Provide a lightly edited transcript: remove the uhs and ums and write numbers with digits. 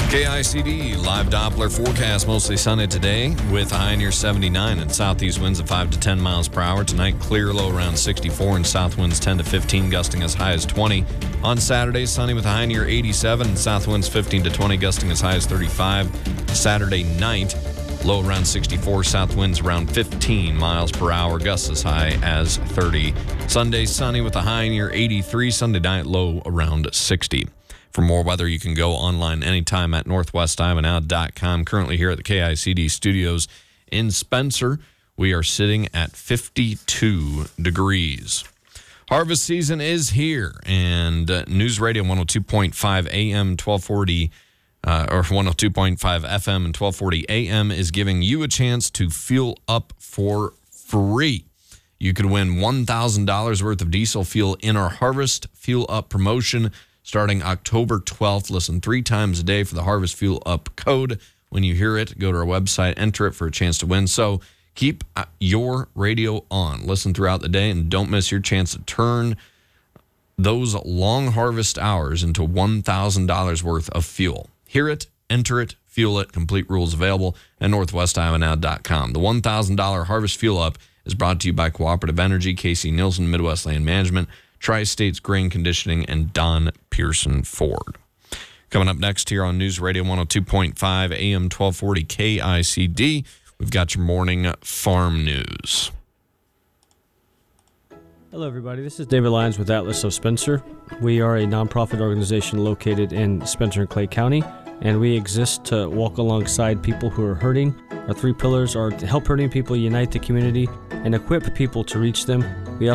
KICD live Doppler forecast, mostly sunny today with a high near 79 and southeast winds of 5 to 10 miles per hour. Tonight, clear low around 64 and south winds 10 to 15, gusting as high as 20. On Saturday, sunny with a high near 87 and south winds 15 to 20, gusting as high as 35. Saturday night, low around 64, south winds around 15 miles per hour, gusts as high as 30. Sunday, sunny with a high near 83. Sunday night, low around 60. For more weather, you can go online anytime at northwestivanhow.com. Currently here at the KICD studios in Spencer, we are sitting at 52 degrees. Harvest season is here, and News Radio 102.5 AM, 1240, or 102.5 FM and 1240 AM is giving you a chance to fuel up for free. You could win $1,000 worth of diesel fuel in our Harvest Fuel Up promotion starting October 12th. Listen 3 times a day for the Harvest Fuel Up code. When you hear it, go to our website, enter it for a chance to win. So keep your radio on. Listen throughout the day and don't miss your chance to turn those long harvest hours into $1,000 worth of fuel. Hear it, enter it, fuel it. Complete rules available at northwestivanhow.com. The $1,000 Harvest Fuel Up is brought to you by Cooperative Energy, Casey Nielsen, Midwest Land Management, Tri-States Grain Conditioning, and Don Pearson Ford. Coming up next here on News Radio 102.5 AM 1240 KICD, we've got your morning farm news. Hello, everybody. This is David Lyons with Atlas of Spencer. We are a nonprofit organization located in Spencer and Clay County, and we exist to walk alongside people who are hurting. Our 3 pillars are to help hurting people, unite the community, and equip people to reach them. We